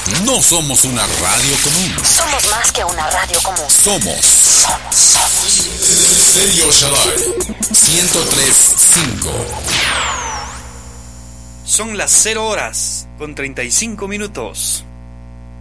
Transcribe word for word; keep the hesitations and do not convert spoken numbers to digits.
No somos una radio común. Somos más que una radio común. Somos. Somos. Radio Shaddai ciento tres punto cinco. Son las cero horas con treinta y cinco minutos.